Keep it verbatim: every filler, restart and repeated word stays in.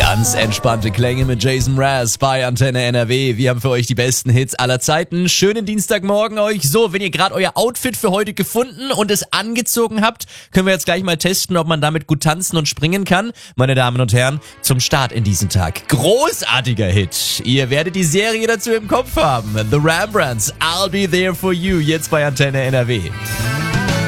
Ganz entspannte Klänge mit Jason Mraz bei Antenne N R W. Wir haben für euch die besten Hits aller Zeiten. Schönen Dienstagmorgen euch. So, wenn ihr gerade euer Outfit für heute gefunden und es angezogen habt, können wir jetzt gleich mal testen, ob man damit gut tanzen und springen kann. Meine Damen und Herren, zum Start in diesen Tag. Großartiger Hit. Ihr werdet die Serie dazu im Kopf haben. The Rembrandts, I'll Be There For You, jetzt bei Antenne N R W.